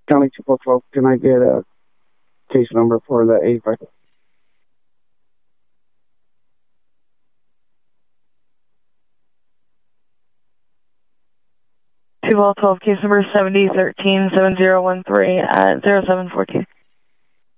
County 212, can I get a case number for the 85? 212, case number 7013-7013 at 0714.